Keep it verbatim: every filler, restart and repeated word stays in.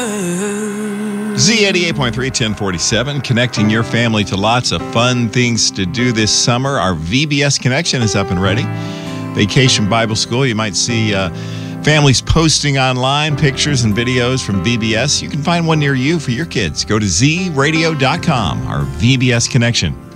Z eighty-eight point three, ten forty-seven, connecting your family to lots of fun things to do this summer. Our V B S Connection is up and ready. Vacation Bible School. You might see uh, families posting online pictures and videos from V B S. You can find one near you for your kids. Go to z radio dot com, our V B S Connection.